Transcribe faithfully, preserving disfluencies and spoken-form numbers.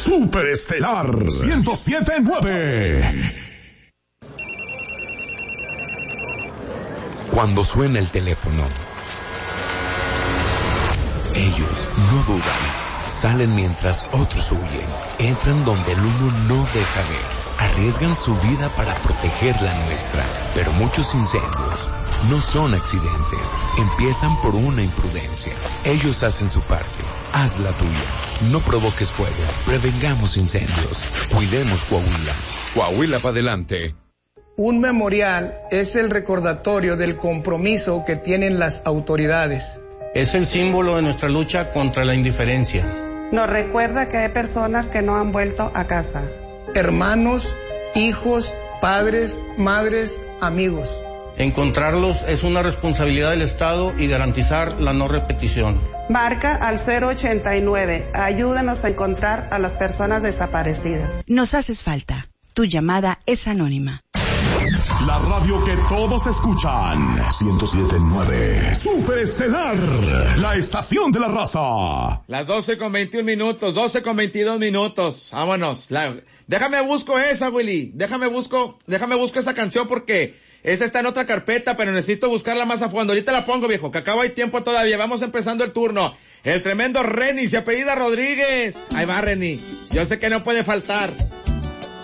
Superestelar ciento siete punto nueve. Cuando suena el teléfono, ellos no dudan. Salen mientras otros huyen. Entran donde el uno no deja ver. Arriesgan su vida para proteger la nuestra. Pero muchos incendios no son accidentes. Empiezan por una imprudencia. Ellos hacen su parte. Haz la tuya. No provoques fuego. Prevengamos incendios. Cuidemos Coahuila. Coahuila para adelante. Un memorial es el recordatorio del compromiso que tienen las autoridades. Es el símbolo de nuestra lucha contra la indiferencia. Nos recuerda que hay personas que no han vuelto a casa. Hermanos, hijos, padres, madres, amigos. Encontrarlos es una responsabilidad del Estado y garantizar la no repetición. Marca al cero ochenta y nueve. Ayúdanos a encontrar a las personas desaparecidas. Nos haces falta. Tu llamada es anónima. La radio que todos escuchan. ciento siete punto nueve. Superestelar. La estación de la raza. Las doce con veintiún minutos, doce con veintidós minutos. Vámonos. La... Déjame busco esa, Willy. Déjame busco, déjame busco esa canción porque esa está en otra carpeta, pero necesito buscarla más a fondo. Ahorita la pongo, viejo, que acabo hay tiempo todavía. Vamos empezando el turno. El tremendo Reni, se apellida Rodríguez. Ahí va, Reni. Yo sé que no puede faltar.